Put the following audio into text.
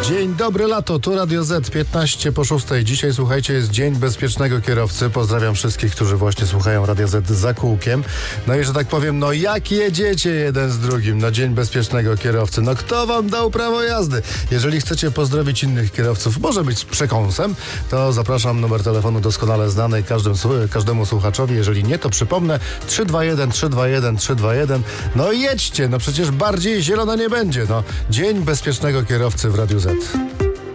Dzień dobry lato, tu Radio Z, 15 po 6. Dzisiaj, słuchajcie, jest Dzień Bezpiecznego Kierowcy. Pozdrawiam wszystkich, którzy właśnie słuchają Radio Z za kółkiem. No i że tak powiem, no jak jedziecie jeden z drugim na Dzień Bezpiecznego Kierowcy? No kto wam dał prawo jazdy? Jeżeli chcecie pozdrowić innych kierowców, może być z przekąsem, to zapraszam, numer telefonu doskonale znany każdemu słuchaczowi. Jeżeli nie, to przypomnę 321 321 321. No jedźcie, no przecież bardziej zielona nie będzie. No, Dzień Bezpiecznego Kierowcy w Radiu Z.